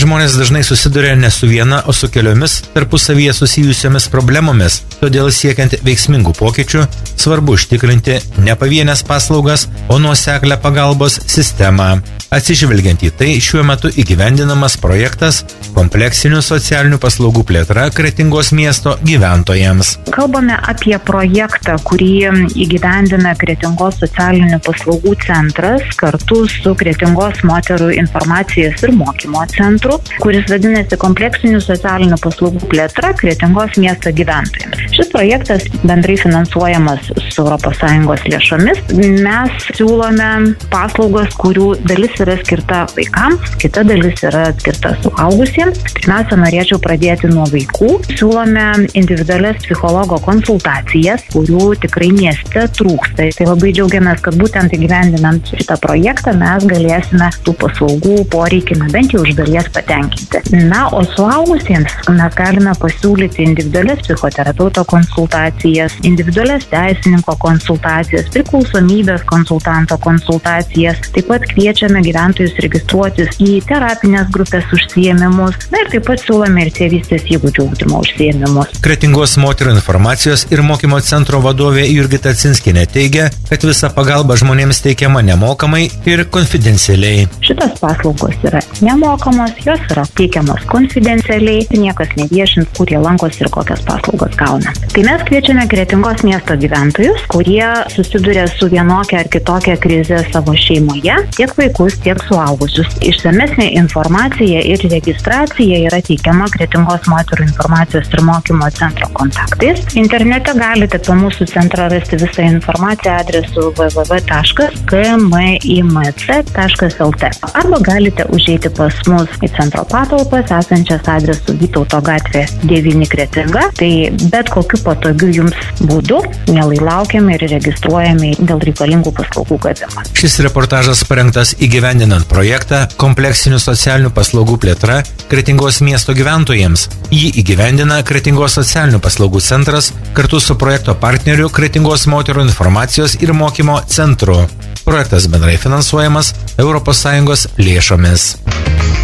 žmonės dažnai susiduria ne su viena, o su keliomis tarpusavyje susijusiomis problemomis. Todėl siekiant veiksmingų pokyčių, svarbu užtikrinti ne pavienes paslaugas, o nuoseklią pagalbos sistemą. Atsižvelgiant į tai, šiuo metu įgyvendinamas projektas kompleksinių socialinių paslaugų plėtra Kretingos miesto gyventojams. Kalbame apie projektą, kurį įgyvendina Kretingos socialinių paslaugų centras kartu su Kretingos moterų informacijos ir mokymo centru, kuris vadinasi kompleksinių socialinių paslaugų plėtra Kretingos miesto gyventojams. Šis projektas bendrai finansuojamas su ES lėšomis. Mes siūlome paslaugas, kurių dalis yra skirta vaikams, kita dalis yra skirta suaugusiems. Pirmiausia, norėčiau pradėti nuo vaikų. Siūlome individualias psichologo konsultacijas, kurių tikrai mieste trūksta. Tai labai džiaugiamės, kad būtent įgyvendinant šitą projektą mes galėsime tų paslaugų poreikį bent jau iš dalies patenkinti. Na, o suaugusiems mes galime pasiūlyti individualias psichoterapeuto konsultacijas, individualias teisininko konsultacijas, priklausomybės konsultanto konsultacijas. Taip pat kviečiame gyventojus registruotis į terapinės grupės užsiėmimus. Na ir taip pat siūlome ir tėvystės įgūdžių ugdymo užsiėmimus. Kretingos moterų informacijos ir mokymo centro vadovė Jurgita Cinskienė teigia, kad visa pagalba žmonėms teikiama nemokamai ir konfidencialiai. Šitas paslaugos yra nemokamos, jos yra teikiamos konfidencialiai, niekas neviešins, kur jie lankosi ir kokias paslaugas gauna. Tai mes kviečiame Kretingos miesto gyventojus, kurie susiduria su vienokia ar kitokia krize savo šeimoje, tiek vaikus, tiek suaugusius. Išsamesnė informacija ir registracija yra teikiama Kretingos moterų informacijos ir mokymo centro kontaktais. Internete galite apie mūsų centrą rasti visą informaciją adresu www.kmimc.lt arba galite užeiti pas mus į centro patalpas esančias adresu Vytauto gatvė 9 Kretinga. Tai bet kokiu patogiu jums būdu mielai laukiame ir registruojame dėl reikalingų paslaugų gavimo. Šis reportažas parengtas įgyvendinant projektą kompleksinių socialinių paslaugų plėtra Kretingos miesto gyventojams. Jį įgyvendina Kretingos socialinių paslaugų centras kartu su projekto partneriu Kretingos moterų informacijos ir mokymo centru. Projektas bendrai finansuojamas ES lėšomis.